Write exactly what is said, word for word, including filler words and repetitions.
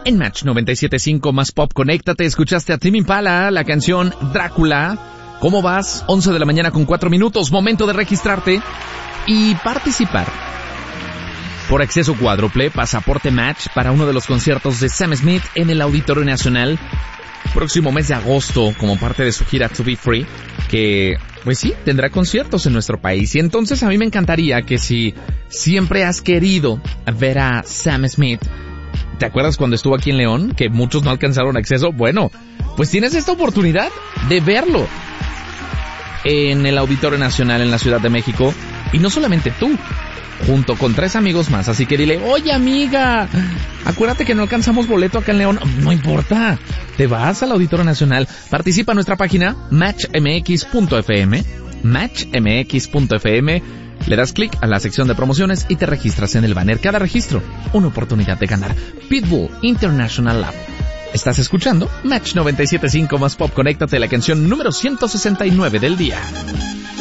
En Match noventa y siete punto cinco más pop, conéctate, escuchaste a Tame Impala, la canción Drácula. ¿Cómo vas? once de la mañana con cuatro minutos, momento de registrarte y participar. Por acceso cuádruple, pasaporte Match para uno de los conciertos de Sam Smith en el Auditorio Nacional, próximo mes de agosto, como parte de su gira To Be Free, que, pues sí, tendrá conciertos en nuestro país. Y entonces a mí me encantaría que si siempre has querido ver a Sam Smith, ¿te acuerdas cuando estuvo aquí en León? Que muchos no alcanzaron acceso. Bueno, pues tienes esta oportunidad de verlo en el Auditorio Nacional en la Ciudad de México. Y no solamente tú, junto con tres amigos más. Así que dile, oye amiga, acuérdate que no alcanzamos boleto acá en León. No importa, te vas al Auditorio Nacional. Participa en nuestra página match m x punto f m, match m x punto f m. Le das clic a la sección de promociones y te registras en el banner. Cada registro, una oportunidad de ganar. Pitbull International Lab. Estás escuchando Match noventa y siete punto cinco más pop. Conéctate a la canción número ciento sesenta y nueve del día.